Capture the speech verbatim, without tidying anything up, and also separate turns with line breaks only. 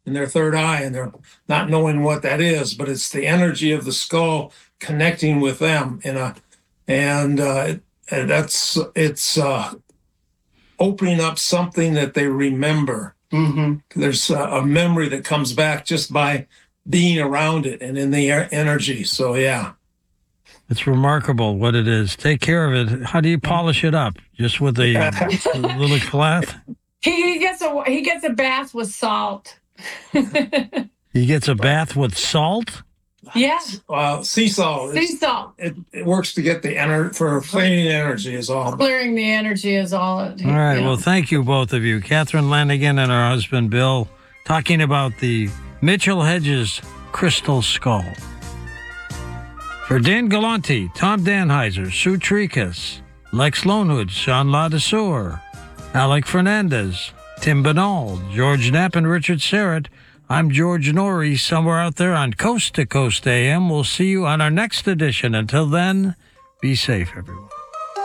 in their third eye, and they're not knowing what that is, but it's the energy of the skull connecting with them in a, and, uh, and that's, it's uh, opening up something that they remember. Mm-hmm. There's a, a memory that comes back just by being around it and in the energy. So, yeah.
It's remarkable what it is. Take care of it. How do you polish it up? Just with a, a little cloth?
He, he gets a he gets a bath with salt.
He gets a bath with salt?
Yeah.
Uh, sea salt.
Sea salt.
It, it works to get the ener- for cleaning energy is all.
Clearing the energy is all. It,
all right.
You know.
Well, thank you, both of you. Catherine Lanigan and her husband, Bill, talking about the Mitchell Hedges Crystal Skull. For Dan Galante, Tom Danheiser, Sue Trikas, Lex Lonewood, Sean Ladesseur, Alec Fernandez, Tim Banal, George Knapp, and Richard Serrett, I'm George Norrie, somewhere out there on Coast to Coast A M. We'll see you on our next edition. Until then, be safe, everyone.